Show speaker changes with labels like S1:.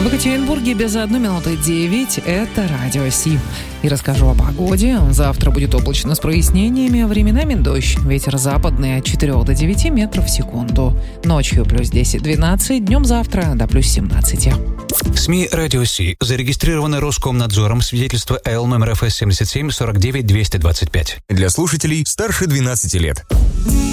S1: В Екатеринбурге без 1 минуты 9. Это Радио Си. И расскажу о погоде. Завтра будет облачно с прояснениями, временами дождь. Ветер западный от 4 до 9 метров в секунду. Ночью плюс 10-12, днем завтра до плюс 17.
S2: СМИ «Радио Си» зарегистрированы Роскомнадзором, свидетельство Л номер ФС 77 49 225.
S3: Для слушателей старше 12 лет.